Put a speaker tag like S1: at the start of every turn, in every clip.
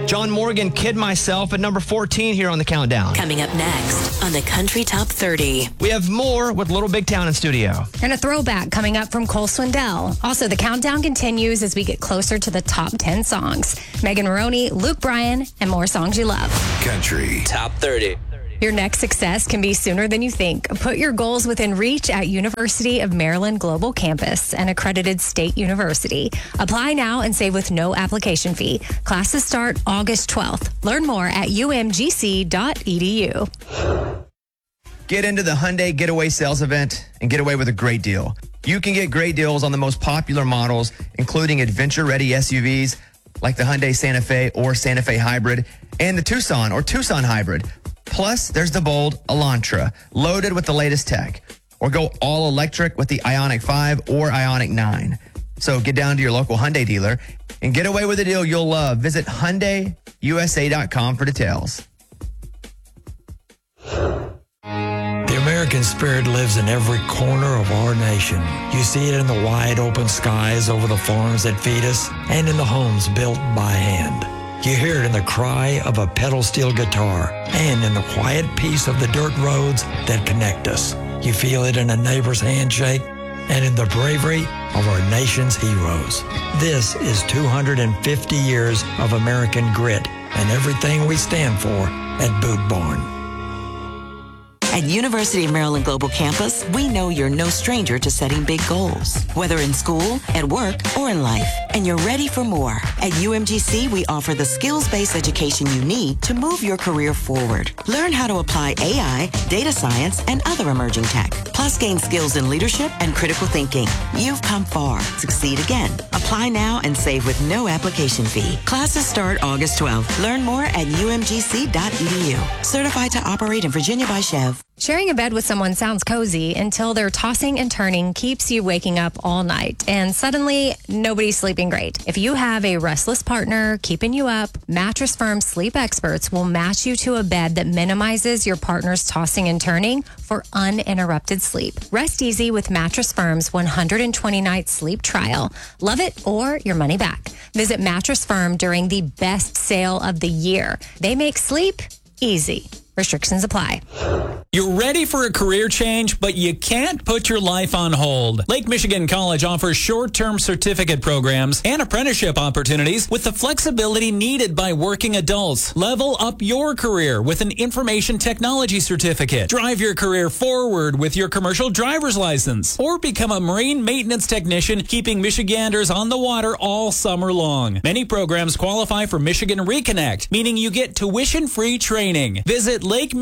S1: John Morgan, Kid Myself at number 14 here on the countdown.
S2: Coming up next on the Country Top 30.
S1: We have more with Little Big Town in studio.
S3: And a throwback coming up from Cole Swindell. Also, the countdown continues as we get closer to the top 10 songs. Megan Maroney, Luke Bryan, and more songs you love.
S4: Country
S5: Top 30.
S3: Your next success can be sooner than you think. Put your goals within reach at University of Maryland Global Campus, an accredited state university. Apply now and save with no application fee. Classes start August 12th. Learn more at umgc.edu.
S1: Get into the Hyundai Getaway Sales Event and get away with a great deal. You can get great deals on the most popular models, including adventure-ready SUVs like the Hyundai Santa Fe or Santa Fe Hybrid and the Tucson or Tucson Hybrid. Plus, there's the bold Elantra, loaded with the latest tech. Or go all electric with the Ioniq 5 or Ioniq 9. So get down to your local Hyundai dealer and get away with a deal you'll love. Visit HyundaiUSA.com for details.
S6: The American spirit lives in every corner of our nation. You see it in the wide open skies over the farms that feed us and in the homes built by hand. You hear it in the cry of a pedal steel guitar and in the quiet peace of the dirt roads that connect us. You feel it in a neighbor's handshake and in the bravery of our nation's heroes. This is 250 years of American grit and everything we stand for at Boot Barn.
S2: At University of Maryland Global Campus, we know you're no stranger to setting big goals, whether in school, at work, or in life. And you're ready for more. At UMGC, we offer the skills-based education you need to move your career forward. Learn how to apply AI, data science, and other emerging tech. Plus, gain skills in leadership and critical thinking. You've come far. Succeed again. Apply now and save with no application fee. Classes start August 12th. Learn more at umgc.edu. Certified to operate in Virginia by Chev.
S3: Sharing a bed with someone sounds cozy until their tossing and turning keeps you waking up all night, and suddenly nobody's sleeping great. If you have a restless partner keeping you up, Mattress Firm sleep experts will match you to a bed that minimizes your partner's tossing and turning for uninterrupted sleep. Rest easy with Mattress Firm's 120-night sleep trial. Love it or your money back. Visit Mattress Firm during the best sale of the year. They make sleep easy. Restrictions apply.
S7: You're ready for a career change, but you can't put your life on hold. Lake Michigan College offers short-term certificate programs and apprenticeship opportunities with the flexibility needed by working adults. Level up your career with an information technology certificate. Drive your career forward with your commercial driver's license. Or become a marine maintenance technician, keeping Michiganders on the water all summer long. Many programs qualify for Michigan Reconnect, meaning you get tuition-free training. Visit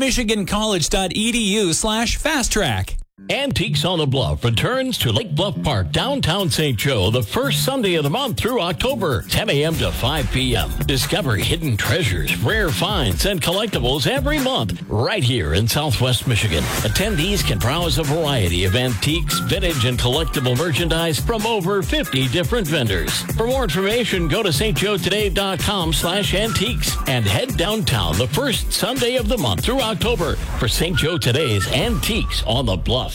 S7: lakemichigancollege.edu/fast track.
S8: Antiques on the Bluff returns to Lake Bluff Park, downtown St. Joe, the first Sunday of the month through October, 10 a.m. to 5 p.m. Discover hidden treasures, rare finds, and collectibles every month right here in Southwest Michigan. Attendees can browse a variety of antiques, vintage, and collectible merchandise from over 50 different vendors. For more information, go to stjoetoday.com/antiques and head downtown the first Sunday of the month through October for St. Joe Today's Antiques on the Bluff.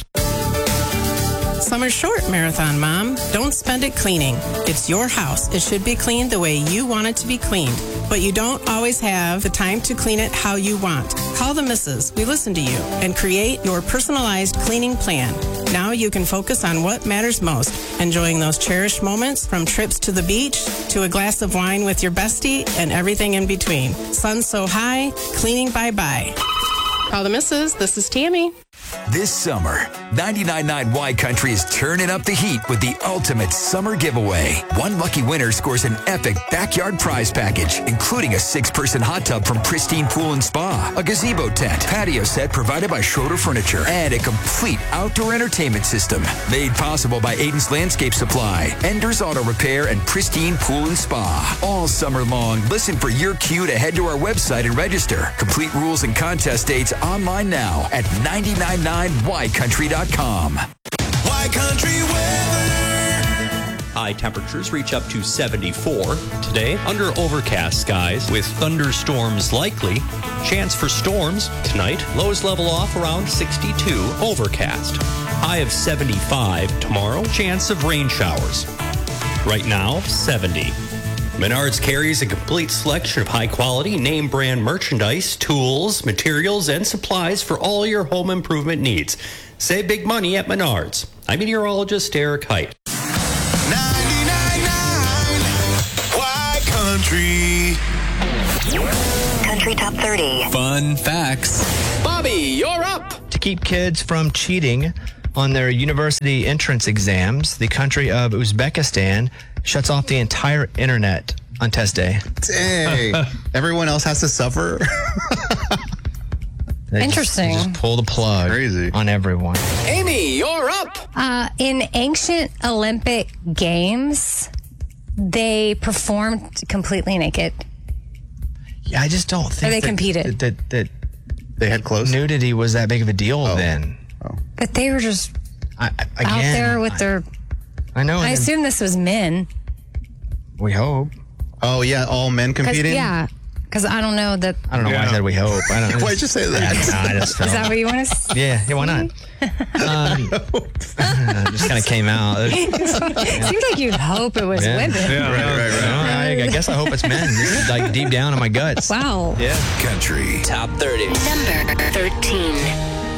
S9: Summer's short, Marathon Mom. Don't spend it cleaning. It's your house. It should be cleaned the way you want it to be cleaned. But you don't always have the time to clean it how you want. Call the missus. We listen to you and create your personalized cleaning plan. Now you can focus on what matters most, enjoying those cherished moments from trips to the beach to a glass of wine with your bestie and everything in between. Sun so high, cleaning bye-bye. Call the missus. This is Tammy.
S4: This summer, 99.9 Y Country is turning up the heat with the ultimate summer giveaway. One lucky winner scores an epic backyard prize package, including a 6-person hot tub from Pristine Pool and Spa, a gazebo tent, patio set provided by Schroeder Furniture, and a complete outdoor entertainment system. Made possible by Aiden's Landscape Supply, Enders Auto Repair, and Pristine Pool and Spa. All summer long, listen for your cue to head to our website and register. Complete rules and contest dates online now at 999ycountry.com.
S10: Y Country weather.
S11: High temperatures reach up to 74 today under overcast skies with thunderstorms likely. Chance for storms tonight. Lows level off around 62. Overcast. High of 75 tomorrow. Chance of rain showers. Right now, 70. Menards carries a complete selection of high-quality, name-brand merchandise, tools, materials, and supplies for all your home improvement needs. Save big money at Menards. I'm meteorologist Eric Height.
S10: 99.9 Y Country.
S2: Country Top 30.
S10: Fun facts.
S1: Bobby, you're up. To keep kids from cheating on their university entrance exams, the country of Uzbekistan shuts off the entire internet on test day.
S5: Dang. Everyone else has to suffer.
S1: They
S3: Interesting.
S1: Just pull the plug
S5: Crazy.
S1: on everyone.
S10: Amy, you're up.
S3: In ancient Olympic games, they performed completely naked.
S1: Yeah, I just don't think
S3: Or they competed.
S1: that
S5: They had clothes.
S1: nudity was that big of a deal then.
S3: But they were just
S1: Again,
S3: out there with their...
S1: I know.
S3: I
S1: and
S3: assume this was men.
S1: we hope.
S5: Oh, yeah, all men
S3: 'Cause-
S5: competing?
S3: Yeah, because I don't know that...
S1: I don't know why I said we hope. I don't know.
S5: Why'd you say that?
S1: I just
S3: Is that what you want to say?
S1: yeah, why not? Just kind of came out.
S3: Seems like you'd hope it was women.
S1: Right. I guess I hope it's men. This is like deep down in my guts.
S3: Wow.
S1: Yeah.
S10: Country.
S12: Top 30.
S2: Number 13.